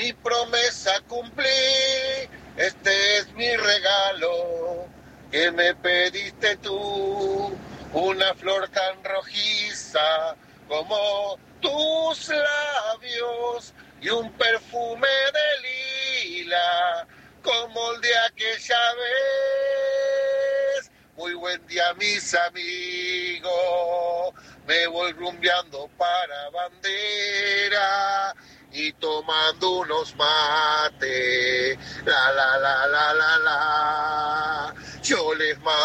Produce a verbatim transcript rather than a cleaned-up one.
mi promesa cumplí, este es mi regalo que me pediste tú, una flor tan rojiza como tus labios y un perfume de lila como el de aquella vez. Muy buen día, mis amigos, me voy rumbeando para Bandera y tomando unos mates, la la la la la la, yo les mando